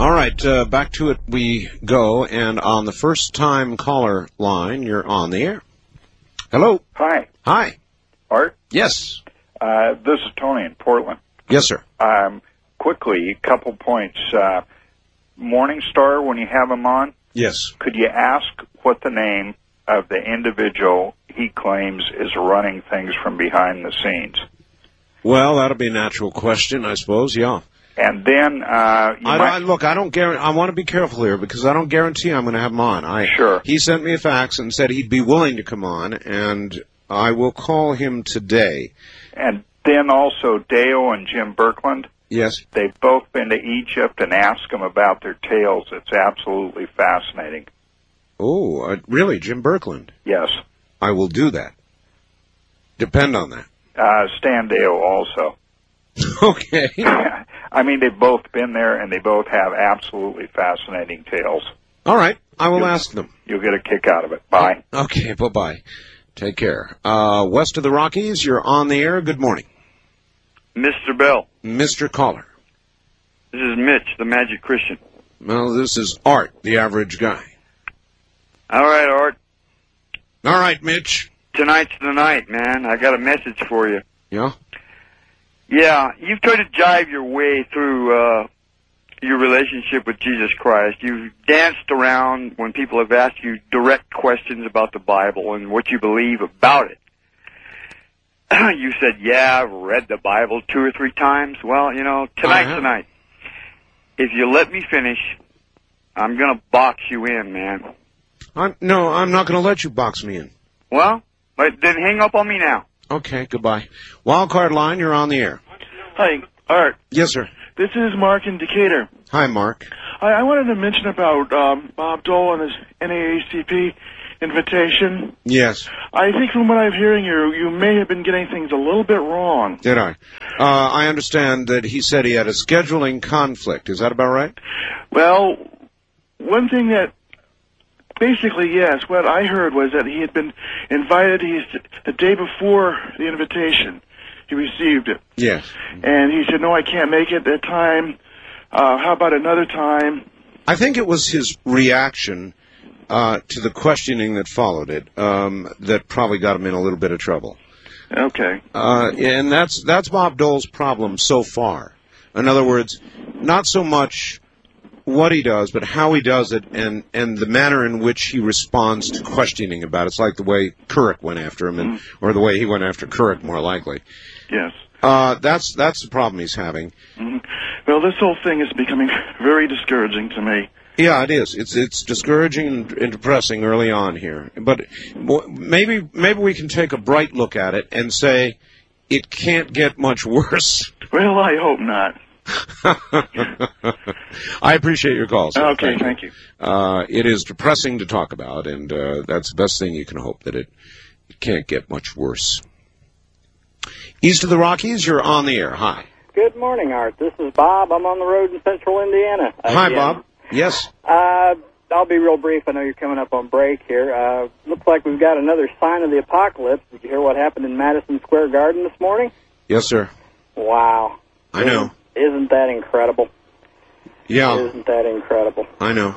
All right, back to it we go. And on the first-time caller line, you're on the air. Hello. Hi. Hi. Art? Yes. This is Tony in Portland. Yes, sir. Quickly, a couple points. Morningstar, when you have him on, Yes. could you ask what the name of the individual he claims is running things from behind the scenes? Well, that'll be a natural question, I suppose, yeah. And then, I don't guarantee. I want to be careful here because I don't guarantee I'm going to have him on. Sure. He sent me a fax and said he'd be willing to come on, and I will call him today. And then also Dale and Jim Birkland. Yes. They've both been to Egypt and asked them about their tales. It's absolutely fascinating. Oh, really, Jim Birkland? Yes. I will do that. Depend on that. Stan Dale also. Okay. I mean, they've both been there, and they both have absolutely fascinating tales. All right. I will ask them. You'll get a kick out of it. Bye. Okay, bye-bye. Take care. West of the Rockies, you're on the air. Good morning. Mr. Bell. Mr. Caller. This is Mitch, the Magic Christian. Well, this is Art, the average guy. All right, Art. All right, Mitch. Tonight's the night, man. I got a message for you. Yeah? Yeah, you've tried to jive your way through your relationship with Jesus Christ. You've danced around when people have asked you direct questions about the Bible and what you believe about it. You said, yeah, I've read the Bible 2 or 3 times. Well, tonight's the night. If you let me finish, I'm going to box you in, man. No, I'm not going to let you box me in. Well, then hang up on me now. Okay, goodbye. Wildcard line, you're on the air. Hi, Art. Yes, sir. This is Mark in Decatur. Hi, Mark. I wanted to mention about Bob Dole and his NAACP invitation. Yes. I think from what I'm hearing, you may have been getting things a little bit wrong. Did I? I understand that he said he had a scheduling conflict. Is that about right? Well, one thing that basically, yes, what I heard was that he had been invited the day before the invitation. He received it. Yes. And he said, no, I can't make it that time. How about another time? I think it was his reaction to the questioning that followed it that probably got him in a little bit of trouble. Okay. And that's Bob Dole's problem so far. In other words, not so much what he does, but how he does it and the manner in which he responds to questioning about it. It's like the way Couric went after him, or the way he went after Couric, more likely. Yes. That's the problem he's having. Mm-hmm. Well, this whole thing is becoming very discouraging to me. Yeah, it is. It's discouraging and depressing early on here. But maybe we can take a bright look at it and say it can't get much worse. Well, I hope not. I appreciate your call, sir. Okay, thank you. It is depressing to talk about, and that's the best thing you can hope, that it can't get much worse. East of the Rockies, you're on the air. Hi. Good morning, Art. This is Bob. I'm on the road in central Indiana. Hi, Bob. Yes. I'll be real brief. I know you're coming up on break here. Looks like we've got another sign of the apocalypse. Did you hear what happened in Madison Square Garden this morning? Yes, sir. Wow. I know. Isn't that incredible? Yeah. Isn't that incredible? I know.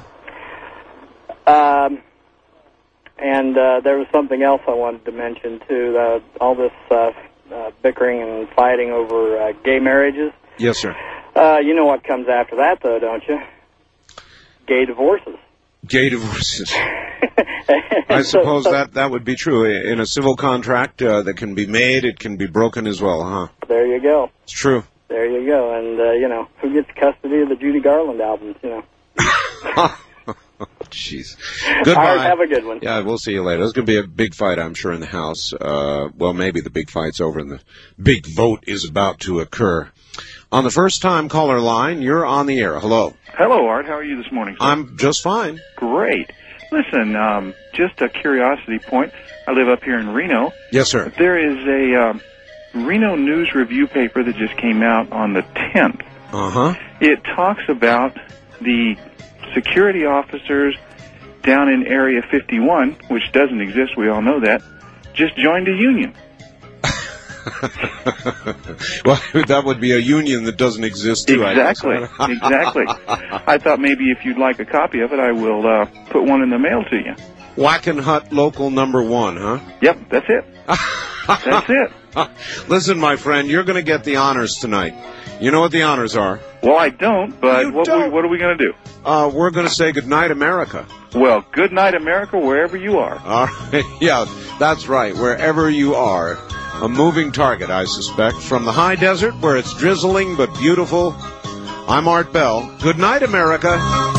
And there was something else I wanted to mention, too. All this bickering and fighting over gay marriages. Yes, sir. You know what comes after that, though, don't you? Gay divorces. Gay divorces. I suppose that would be true. In a civil contract that can be made, it can be broken as well, huh? There you go. It's true. There you go. And, who gets custody of the Judy Garland albums, Jeez. Goodbye. All right, have a good one. Yeah, we'll see you later. There's going to be a big fight, I'm sure, in the House. Well, maybe the big fight's over and the big vote is about to occur. On the first-time caller line, you're on the air. Hello. Hello, Art. How are you this morning, sir? I'm just fine. Great. Listen, just a curiosity point. I live up here in Reno. Yes, sir. There is a Reno News Review paper that just came out on the 10th. Uh-huh. It talks about the security officers down in Area 51, which doesn't exist, we all know that, just joined a union. Well, that would be a union that doesn't exist, too. Exactly, exactly. I thought maybe if you'd like a copy of it, I will put one in the mail to you. Wackenhut Local Number 1, huh? Yep, that's it. That's it. Listen, my friend, you're going to get the honors tonight. You know what the honors are? Well, I don't, but what don't? are we going to do? We're going to say goodnight, America. Well, good night, America, wherever you are. All right. Yeah, that's right, wherever you are. A moving target, I suspect. From the high desert, where it's drizzling but beautiful, I'm Art Bell. Good night, America.